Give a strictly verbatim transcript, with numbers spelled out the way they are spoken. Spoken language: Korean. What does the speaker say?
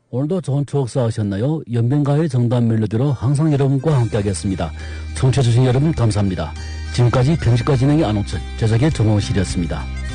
오늘도 좋은 추억 쌓으셨나요? 연변가의 정단 멜로디로 항상 여러분과 함께하겠습니다. 청취해주신 여러분 감사합니다. 지금까지 병식과 진행의 안홍철, 제작의 정홍실이었습니다.